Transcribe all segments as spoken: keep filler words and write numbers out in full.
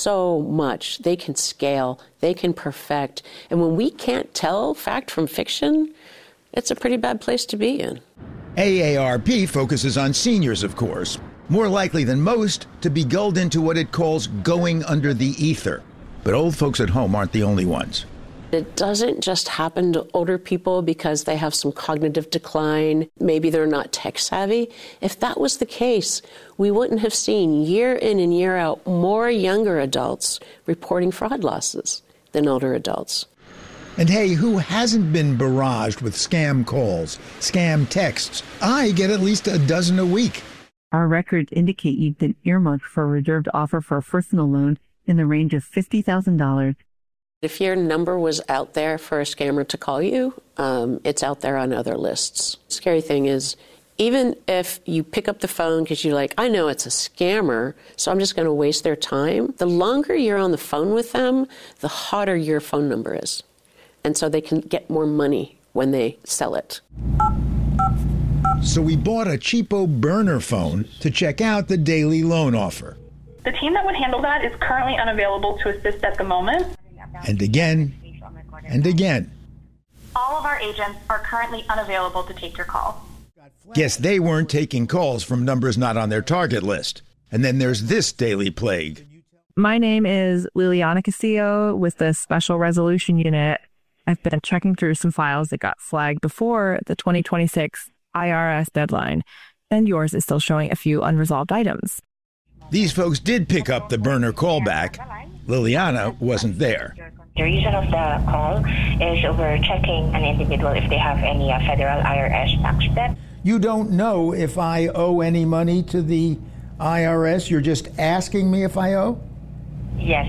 so much. They can scale, they can perfect. And when we can't tell fact from fiction, it's a pretty bad place to be in. A A R P focuses on seniors, of course, more likely than most to be gulled into what it calls going under the ether. But old folks at home aren't the only ones. It doesn't just happen to older people because they have some cognitive decline. Maybe they're not tech savvy. If that was the case, we wouldn't have seen year in and year out more younger adults reporting fraud losses than older adults. And hey, who hasn't been barraged with scam calls, scam texts? I get at least a dozen a week. Our records indicate you've been earmarked for a reserved offer for a personal loan in the range of fifty thousand dollars. If your number was out there for a scammer to call you, um, it's out there on other lists. The scary thing is, even if you pick up the phone because you're like, I know it's a scammer, so I'm just going to waste their time, the longer you're on the phone with them, the hotter your phone number is. And so they can get more money when they sell it. So we bought a cheapo burner phone to check out the daily loan offer. The team that would handle that is currently unavailable to assist at the moment. And again, and again. All of our agents are currently unavailable to take your call. Guess they weren't taking calls from numbers not on their target list. And then there's this daily plague. My name is Liliana Castillo with the Special Resolution Unit. I've been checking through some files that got flagged before the twenty twenty-six I R S deadline, and yours is still showing a few unresolved items. These folks did pick up the burner callback. Liliana wasn't there. The reason of the call is we're checking an individual if they have any uh, federal I R S tax debt. You don't know if I owe any money to the I R S? You're just asking me if I owe? Yes.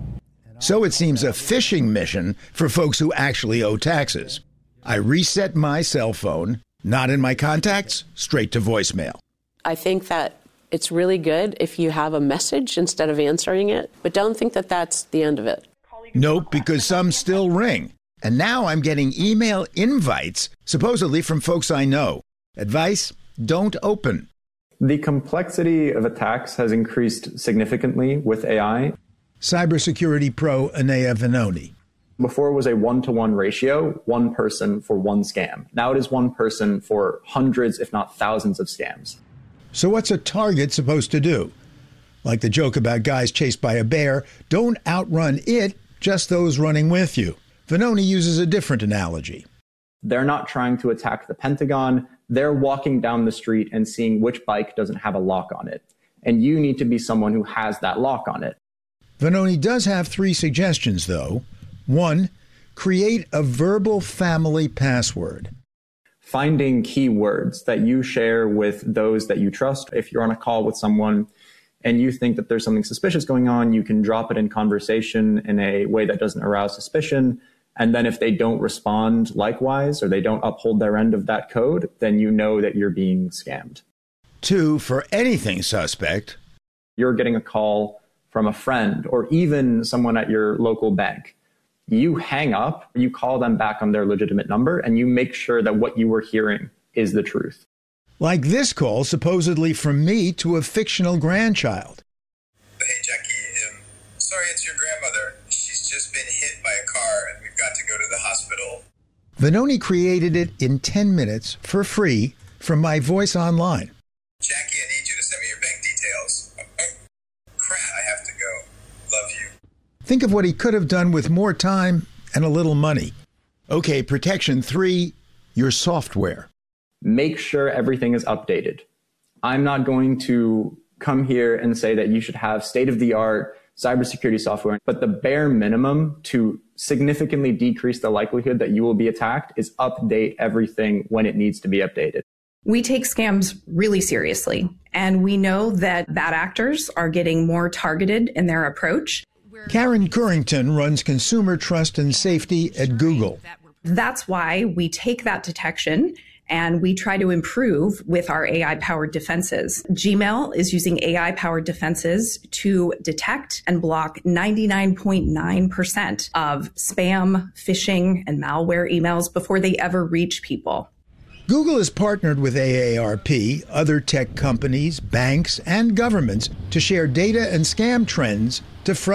So it seems a phishing mission for folks who actually owe taxes. I reset my cell phone, not in my contacts, straight to voicemail. I think that it's really good if you have a message instead of answering it, but don't think that that's the end of it. Nope, because some still ring. And now I'm getting email invites, supposedly from folks I know. Advice: don't open. The complexity of attacks has increased significantly with A I. Cybersecurity pro Anaya Venoni. Before it was a one-to-one ratio, one person for one scam. Now it is one person for hundreds, if not thousands of scams. So what's a target supposed to do? Like the joke about guys chased by a bear, don't outrun it, just those running with you. Venoni uses a different analogy. They're not trying to attack the Pentagon. They're walking down the street and seeing which bike doesn't have a lock on it. And you need to be someone who has that lock on it. Venoni does have three suggestions, though. One, create a verbal family password. Finding keywords that you share with those that you trust. If you're on a call with someone and you think that there's something suspicious going on, you can drop it in conversation in a way that doesn't arouse suspicion. And then if they don't respond likewise, or they don't uphold their end of that code, then you know that you're being scammed. Two, for anything suspect. You're getting a call from a friend or even someone at your local bank. You hang up, you call them back on their legitimate number, and you make sure that what you were hearing is the truth. Like this call, supposedly from me to a fictional grandchild. Hey, Jackie, um, sorry, it's your grandmother. She's just been hit by a car, and we've got to go to the hospital. Venoni created it in ten minutes for free from my voice online. Jackie, I need you to send me your bank details. Oh, oh, crap, I have to go. Love you. Think of what he could have done with more time and a little money. Okay, protection three, your software. Make sure everything is updated. I'm not going to come here and say that you should have state-of-the-art cybersecurity software, but the bare minimum to significantly decrease the likelihood that you will be attacked is update everything when it needs to be updated. We take scams really seriously, and we know that bad actors are getting more targeted in their approach. Karen Currington runs consumer trust and safety at Google. That's why we take that detection and we try to improve with our A I-powered defenses. Gmail is using A I-powered defenses to detect and block ninety-nine point nine percent of spam, phishing, and malware emails before they ever reach people. Google has partnered with A A R P, other tech companies, banks, and governments to share data and scam trends to